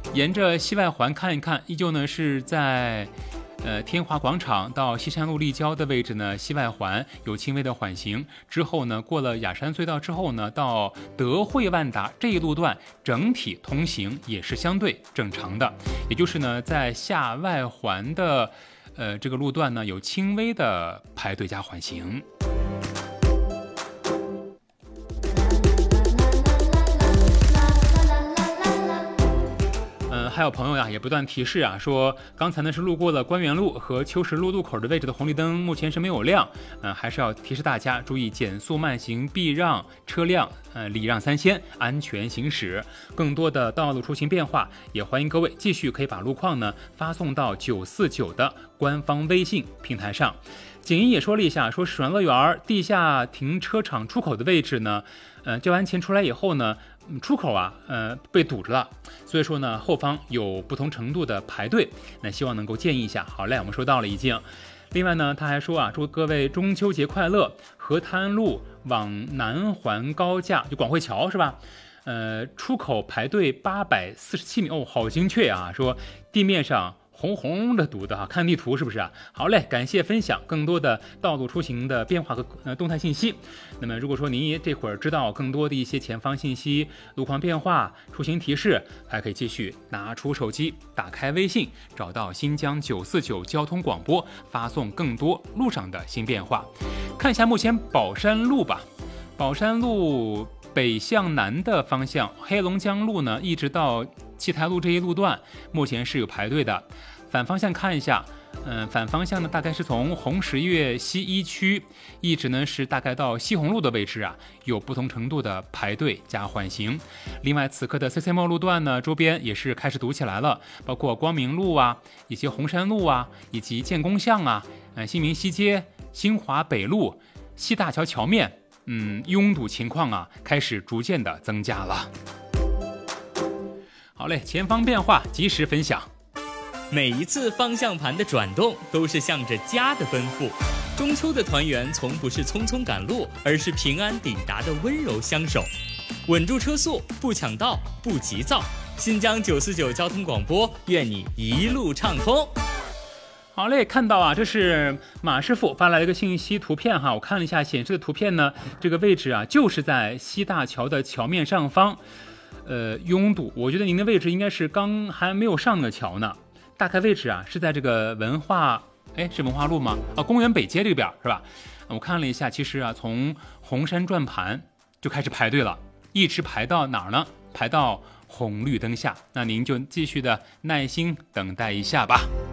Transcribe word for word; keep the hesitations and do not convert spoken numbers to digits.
沿着西外环看一看，依旧呢是在呃天华广场到西山路立交的位置呢，西外环有轻微的缓行。之后呢，过了雅山隧道之后呢，到德惠万达这一路段，整体通行也是相对正常的。也就是呢，在下外环的呃这个路段呢，有轻微的排队加缓行。还有朋友呀，也不断提示啊，说刚才呢是路过了官园路和秋实路路口的位置的红绿灯，目前是没有亮，嗯、呃，还是要提示大家注意减速慢行、避让车辆，呃，礼让三先，安全行驶。更多的道路出行变化，也欢迎各位继续可以把路况呢发送到九四九的官方微信平台上。景怡也说了一下，说水上乐园地下停车场出口的位置呢，呃，交完钱出来以后呢。出口啊，呃，被堵着了，所以说呢，后方有不同程度的排队，那希望能够建议一下。好嘞，我们收到了已经。另外呢，他还说啊，祝各位中秋节快乐。河滩路往南环高架，就广汇桥是吧？呃，出口排队八百四十七米，哦，好精确啊！说地面上。红红的堵的哈，看地图是不是啊？好嘞，感谢分享更多的道路出行的变化和呃动态信息。那么如果说您也这会儿知道更多的一些前方信息、路况变化、出行提示，还可以继续拿出手机，打开微信，找到新疆九四九交通广播，发送更多路上的新变化。看一下目前宝山路吧，宝山路北向南的方向，黑龙江路呢一直到七台路这一路段，目前是有排队的。反方向看一下，嗯，反方向呢大概是从红十月西一区一直呢是大概到西红路的位置啊，有不同程度的排队加缓行。另外，此刻的 C C 末路段呢，周边也是开始堵起来了，包括光明路啊，以及红山路啊，以及建工巷啊，呃，新民西街、新华北路、西大桥桥面，嗯，拥堵情况啊开始逐渐的增加了。好嘞，前方变化及时分享。 每一次方向盘的转动都是向着家的奔赴。中秋的团圆从不是匆匆赶路，而是平安抵达的温柔相守。稳住车速，不抢道，不急躁。新疆九四九交通广播，愿你一路畅通。 好嘞，看到啊，这是马师傅发来了一个信息图片哈，我看了一下显示的图片呢，这个位置啊就是在西大桥的桥面上方，呃，拥堵。我觉得您的位置应该是刚还没有上那个桥呢。大概位置啊是在这个文化，哎，是文化路吗？啊，公园北街这边是吧？我看了一下，其实啊，从红山转盘就开始排队了，一直排到哪儿呢？排到红绿灯下。那您就继续的耐心等待一下吧。